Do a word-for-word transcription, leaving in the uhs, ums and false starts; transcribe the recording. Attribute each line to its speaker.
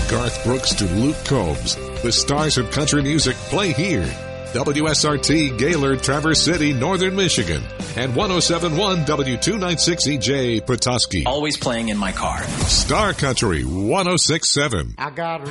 Speaker 1: Garth Brooks to Luke Combs, the stars of country music play here. W S R T Gaylord, Traverse City, Northern Michigan, and one oh seven point one W two ninety-six E J Petoskey.
Speaker 2: Always playing in my car.
Speaker 1: Star Country one oh six point seven.
Speaker 3: I got